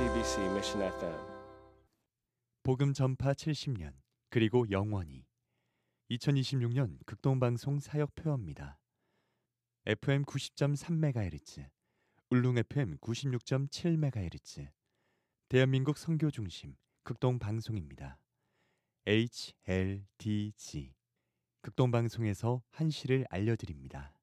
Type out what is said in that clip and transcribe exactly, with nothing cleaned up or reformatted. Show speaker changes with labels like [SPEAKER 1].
[SPEAKER 1] 씨비씨 Mission 에프엠.
[SPEAKER 2] 복음 전파 칠십 년 그리고 영원히 이천이십육 년 극동방송 사역표어입니다. 에프엠 구십 점 삼 메가헤르츠, 울릉 에프엠 구십육 점 칠 메가헤르츠, 대한민국 선교중심 극동방송입니다. 에이치엘디지 극동방송에서 한시를 알려드립니다.